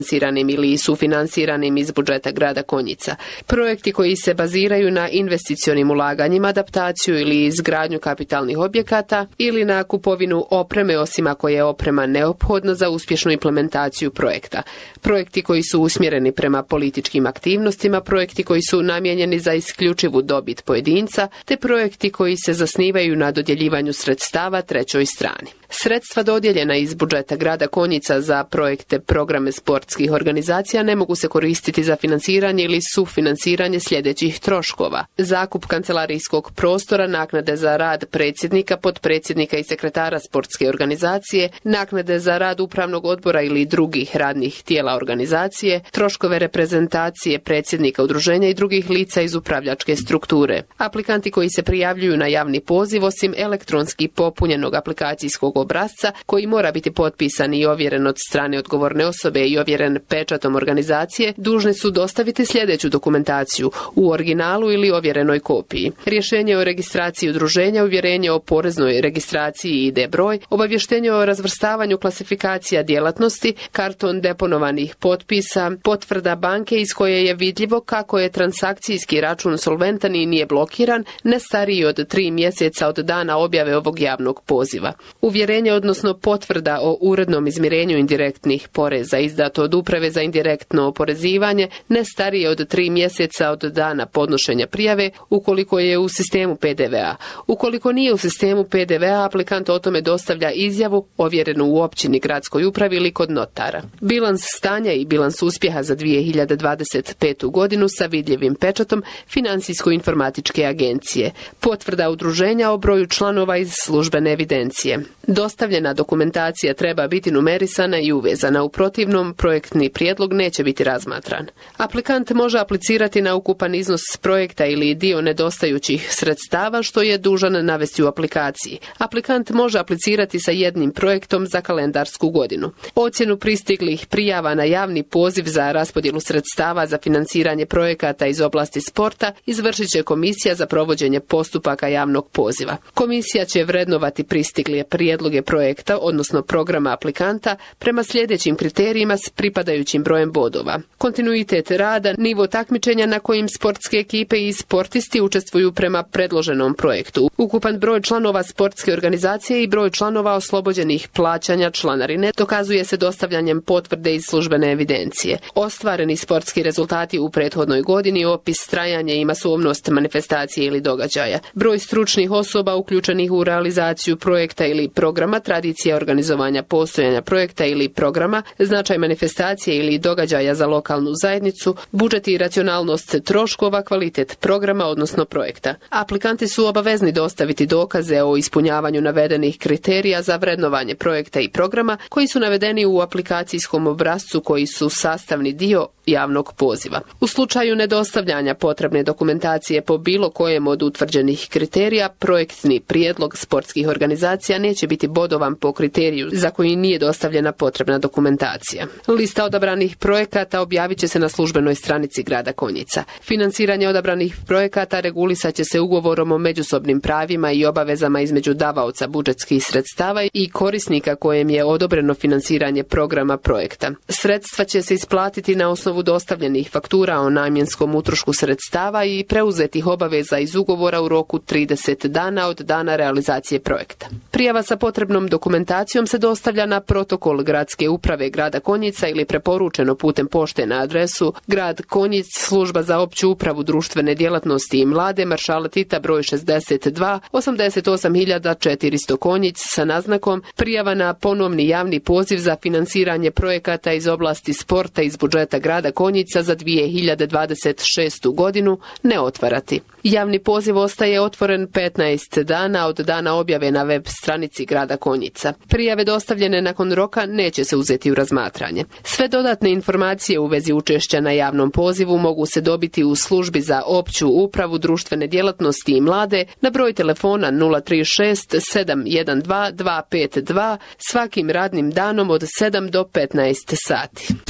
financiranim ili sufinanciranim iz budžeta grada Konjica. Projekti koji se baziraju na investicionim ulaganjima, adaptaciju ili izgradnju kapitalnih objekata ili na kupovinu opreme, osim ako je oprema neophodna za uspješnu implementaciju projekta. Projekti koji su usmjereni prema političkim aktivnostima, projekti koji su namijenjeni za isključivu dobit pojedinca, te projekti koji se zasnivaju na dodjeljivanju sredstava trećoj strani. Sredstva dodijeljena iz budžeta grada Konjica za projekte programe sportskih organizacija ne mogu se koristiti za financiranje ili sufinanciranje sljedećih troškova: zakup kancelarijskog prostora, naknade za rad predsjednika, potpredsjednika i sekretara sportske organizacije, naknade za rad upravnog odbora ili drugih radnih tijela organizacije, troškove reprezentacije predsjednika udruženja i drugih lica iz upravljačke strukture. Aplikanti koji se prijavljuju na javni poziv, osim elektronski popunjenog aplikacijskog obrasca koji mora biti potpisan i ovjeren od strane odgovorne osobe i ovjeren pečatom organizacije, dužni su dostaviti sljedeću dokumentaciju u originalu ili ovjerenoj kopiji: rješenje o registraciji udruženja, uvjerenje o poreznoj registraciji i ID broj, obavještenje o razvrstavanju klasifikacija djelatnosti, karton deponovanih potpisa, potvrda banke iz koje je vidljivo kako je transakcijski račun solventan i nije blokiran, ne stariji od 3 mjeseca od dana objave ovog javnog poziva. Uvjerenje, odnosno potvrda o urednom izmirenju indirektnih poreza izdato od Uprave za indirektno oporezivanje, ne starije od 3 mjeseca od dana podnošenja prijave ukoliko je u sistemu PDV-a. Ukoliko nije u sistemu PDV-a, aplikant o tome dostavlja izjavu ovjerenu u općini, gradskoj upravi ili kod notara. Bilans stanja i bilans uspjeha za 2025. godinu sa vidljivim pečatom Financijsko-informatičke agencije. Potvrda udruženja o broju članova iz službene evidencije. Dostavljena dokumentacija treba biti numerisana i uvezana, u protivnom projektni prijedlog neće biti razmatran. Aplikant može aplicirati na ukupan iznos projekta ili dio nedostajućih sredstava što je dužan navesti u aplikaciji. Aplikant može aplicirati sa jednim projektom za kalendarsku godinu. Ocjenu pristiglih prijava na javni poziv za raspodjelu sredstava za financiranje projekata iz oblasti sporta izvršit će Komisija za provođenje postupaka javnog poziva. Komisija će vrednovati pristigle prijedloge projekta, odnosno programa aplikanta, prema sljedećim kriterijima s pripadajućim brojem bodova: kontinuitet rada, nivo takmičenja na kojim sportske ekipe i sportisti učestvuju prema predloženom projektu, ukupan broj članova sportske organizacije i broj članova oslobođenih plaćanja članarine dokazuje se dostavljanjem potvrde iz službene evidencije. Ostvareni sportski rezultati u prethodnoj godini, opis, trajanje i masovnost manifestacije ili događaja, broj stručnih osoba uključenih u realizaciju projekta ili programa, tradicija organizovanja postojanja projekta ili programa, značaj manifestacije ili događaja za lokalnu zajednicu, budžet i racionalnost troškova, kvalitet programa, odnosno projekta. Aplikanti su obavezni dostaviti dokaze o ispunjavanju navedenih kriterija za vrednovanje projekta i programa koji su navedeni u aplikacijskom obrascu koji su sastavni dio javnog poziva. U slučaju nedostavljanja potrebne dokumentacije po bilo kojem od utvrđenih kriterija, projektni prijedlog sportskih organizacija neće biti bodovan po kriteriju za koji nije dostavljena potrebna dokumentacija. Lista odabranih projekata objavit će se na službenoj stranici grada Konjica. Financiranje odabranih projekata regulisat će se ugovorom o međusobnim pravima i obavezama između davaoca budžetskih sredstava i korisnika kojem je odobreno financiranje programa projekta. Sredstva će se isplatiti na osnovu dostavljenih faktura o namjenskom utrošku sredstava i preuzetih obaveza iz ugovora u roku 30 dana od dana realizacije projekta. Prijava sa potrebnom dokumentacijom se dostavlja na protokol Gradske uprave grada Konjica ili preporučeno putem pošte na adresu Grad Konjic, Služba za opću upravu društvene djelatnosti i mlade, Maršala Tita broj 62 88400 Konjic sa naznakom prijava na ponovni javni poziv za financiranje projekata iz oblasti sporta iz budžeta grada Konjica za 2026. godinu ne otvarati. Javni poziv ostaje otvoren 15 dana od dana objave na web stranici grada Konjica. Prijave dostavljene nakon roka neće se uzeti u razmatranje. Sve dodatne informacije u vezi učešća na javnom pozivu mogu se dobiti u službi za opću upravu društvene djelatnosti i mlade na broj telefona 036 712 252 svakim radnim danom od 7 do 15 sati.